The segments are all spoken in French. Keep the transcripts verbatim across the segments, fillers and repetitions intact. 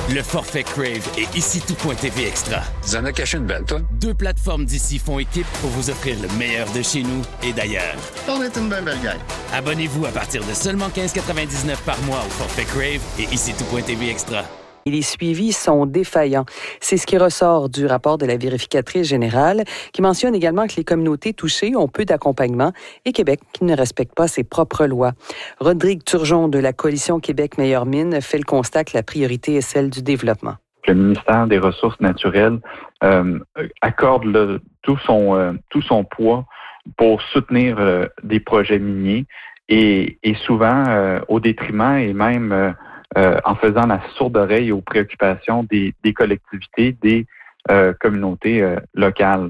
Le forfait Crave et ici tout.tv Extra. Tu en as caché une belle, toi? Deux plateformes d'ici font équipe pour vous offrir le meilleur de chez nous et d'ailleurs. On est une belle belle gang. Abonnez-vous à partir de seulement quinze quatre-vingt-dix-neuf par mois au forfait Crave et ici tout.tv Extra. Et les suivis sont défaillants. C'est ce qui ressort du rapport de la vérificatrice générale, qui mentionne également que les communautés touchées ont peu d'accompagnement et Québec qui ne respecte pas ses propres lois. Rodrigue Turgeon de la coalition Québec Meilleure Mine fait le constat que la priorité est celle du développement. Le ministère des Ressources naturelles euh, accorde le, tout, son, euh, tout son poids pour soutenir euh, des projets miniers et, et souvent euh, au détriment et même euh, Euh, en faisant la sourde oreille aux préoccupations des, des collectivités, des euh, communautés euh, locales.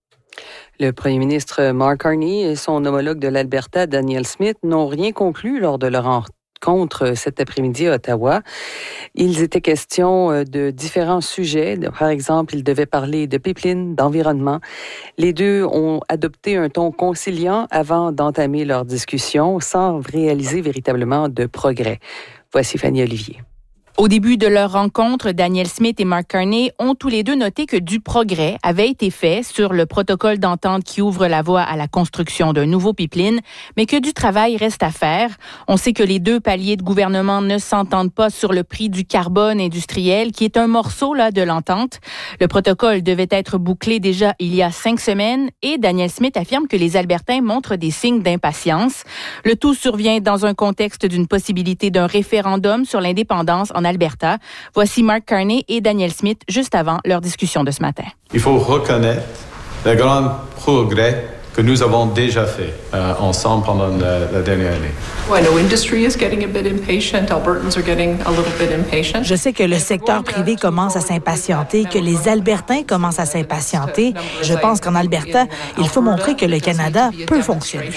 Le premier ministre Mark Carney et son homologue de l'Alberta, Danielle Smith, n'ont rien conclu lors de leur rencontre cet après-midi à Ottawa. Il était question de différents sujets. Par exemple, ils devaient parler de pipeline, d'environnement. Les deux ont adopté un ton conciliant avant d'entamer leur discussion sans réaliser véritablement de progrès. Voici Fanny Olivier. Au début de leur rencontre, Danielle Smith et Mark Carney ont tous les deux noté que du progrès avait été fait sur le protocole d'entente qui ouvre la voie à la construction d'un nouveau pipeline, mais que du travail reste à faire. On sait que les deux paliers de gouvernement ne s'entendent pas sur le prix du carbone industriel, qui est un morceau là de l'entente. Le protocole devait être bouclé déjà il y a cinq semaines et Danielle Smith affirme que les Albertains montrent des signes d'impatience. Le tout survient dans un contexte d'une possibilité d'un référendum sur l'indépendance en Alberta. Voici Mark Carney et Danielle Smith juste avant leur discussion de ce matin. Il faut reconnaître le grand progrès que nous avons déjà fait euh, ensemble pendant la, la dernière année. Well, I know industry is getting a bit impatient. Albertans are getting a little bit impatient. Je sais que le secteur privé commence à s'impatienter, que les Albertains commencent à s'impatienter. Je pense qu'en Alberta, il faut montrer que le Canada peut fonctionner.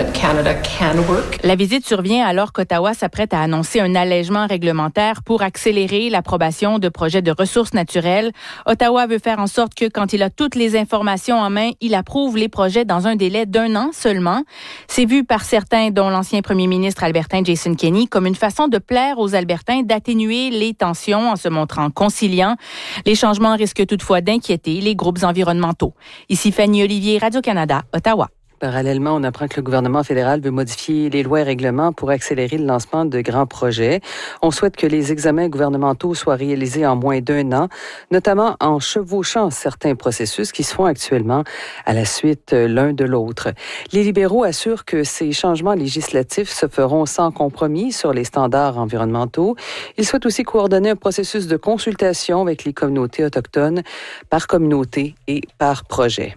La visite survient alors qu'Ottawa s'apprête à annoncer un allègement réglementaire pour accélérer l'approbation de projets de ressources naturelles. Ottawa veut faire en sorte que, quand il a toutes les informations en main, il approuve les projets dans un délai d'un an seulement. C'est vu par certains, dont l'ancien premier ministre albertain Jason Kenney, comme une façon de plaire aux Albertains, d'atténuer les tensions en se montrant conciliant. Les changements risquent toutefois d'inquiéter les groupes environnementaux. Ici Fanny Olivier, Radio-Canada, Ottawa. Parallèlement, on apprend que le gouvernement fédéral veut modifier les lois et règlements pour accélérer le lancement de grands projets. On souhaite que les examens gouvernementaux soient réalisés en moins d'un an, notamment en chevauchant certains processus qui se font actuellement à la suite l'un de l'autre. Les libéraux assurent que ces changements législatifs se feront sans compromis sur les standards environnementaux. Ils souhaitent aussi coordonner un processus de consultation avec les communautés autochtones par communauté et par projet.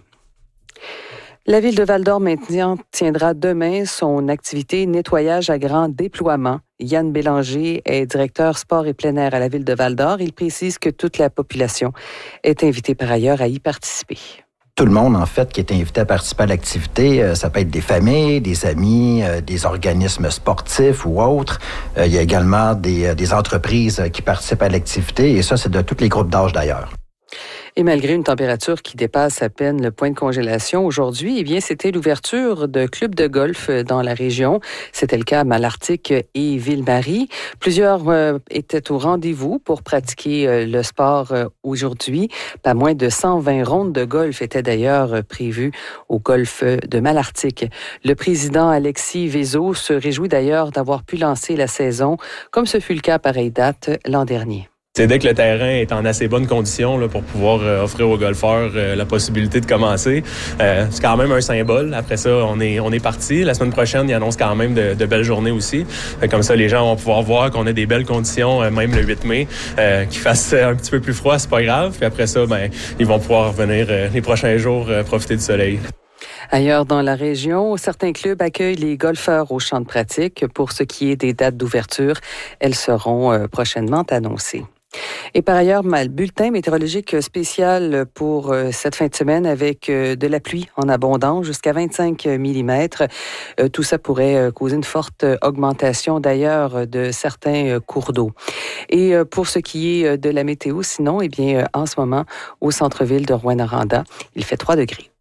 La Ville de Val-d'Or maintenant tiendra demain son activité nettoyage à grand déploiement. Yann Bélanger est directeur sport et plein air à la Ville de Val-d'Or. Il précise que toute la population est invitée par ailleurs à y participer. Tout le monde, en fait, qui est invité à participer à l'activité, ça peut être des familles, des amis, des organismes sportifs ou autres. Il y a également des, des entreprises qui participent à l'activité et ça, c'est de tous les groupes d'âge d'ailleurs. Et malgré une température qui dépasse à peine le point de congélation aujourd'hui, eh bien, c'était l'ouverture de clubs de golf dans la région. C'était le cas à Malartic et Ville-Marie. Plusieurs euh, étaient au rendez-vous pour pratiquer euh, le sport euh, aujourd'hui. Pas moins de cent vingt rondes de golf étaient d'ailleurs euh, prévues au golf de Malartic. Le président Alexis Vézo se réjouit d'ailleurs d'avoir pu lancer la saison, comme ce fut le cas à pareille date l'an dernier. C'est dès que le terrain est en assez bonnes conditions là, pour pouvoir euh, offrir aux golfeurs euh, la possibilité de commencer. Euh, c'est quand même un symbole. Après ça, on est on est parti. La semaine prochaine, il annonce quand même de, de belles journées aussi. Fait, comme ça, les gens vont pouvoir voir qu'on a des belles conditions, euh, même le huit mai. Euh, qu'il fasse un petit peu plus froid, c'est pas grave. Puis après ça, ben ils vont pouvoir venir euh, les prochains jours euh, profiter du soleil. Ailleurs dans la région, certains clubs accueillent les golfeurs au champ de pratique. Pour ce qui est des dates d'ouverture, elles seront euh, prochainement annoncées. Et par ailleurs, le bulletin météorologique spécial pour euh, cette fin de semaine avec euh, de la pluie en abondance jusqu'à vingt-cinq millimètres. Euh, tout ça pourrait euh, causer une forte augmentation d'ailleurs de certains euh, cours d'eau. Et euh, pour ce qui est de la météo, sinon, eh bien, euh, en ce moment, au centre-ville de Rouyn-Noranda, il fait trois degrés.